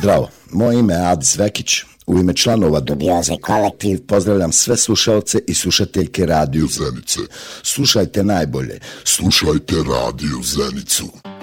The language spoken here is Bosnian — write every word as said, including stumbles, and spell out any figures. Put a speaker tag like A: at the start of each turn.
A: Zdravo, moje ime je Adis Vekić. U ime članova Dubioze kolektiv pozdravljam sve slušaoce i slušateljke Radio Zenice. Slušajte najbolje.
B: Slušajte Radio Zenicu.